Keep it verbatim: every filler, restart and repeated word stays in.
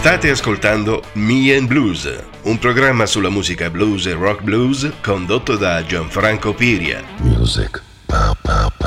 State ascoltando Me and Blues, un programma sulla musica blues e rock blues condotto da Gianfranco Piria. Music. Pow, pow,